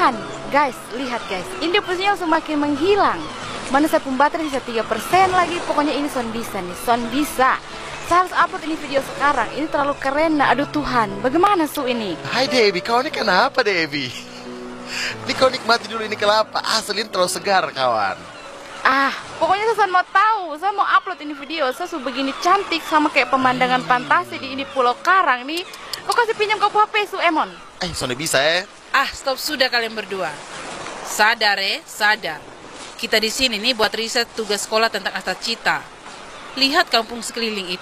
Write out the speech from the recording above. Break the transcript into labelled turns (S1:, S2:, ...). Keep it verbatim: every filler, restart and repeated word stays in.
S1: Tuhan, guys, lihat guys, ini posisinya semakin menghilang. Mana saya pun baterai bisa tiga persen lagi. Pokoknya ini son bisa nih, son bisa. Saya harus upload ini video sekarang. Ini terlalu keren, nah, aduh Tuhan. Bagaimana su ini?
S2: Hai Debbie, kau ini kenapa Debbie? Ini kau nikmati dulu ini kelapa. Asli terlalu segar kawan.
S1: Ah, pokoknya saya mau tahu. Saya mau upload ini video. Saya sudah begini cantik sama kayak pemandangan fantasi di ini Pulau Karang nih. Kau kasih pinjam kau H P su Emon.
S2: Eh, son bisa eh.
S3: Ah, stop sudah kalian berdua. Sadar eh, sadar. Kita di sini nih buat riset tugas sekolah tentang Astacita. Lihat kampung sekeliling itu.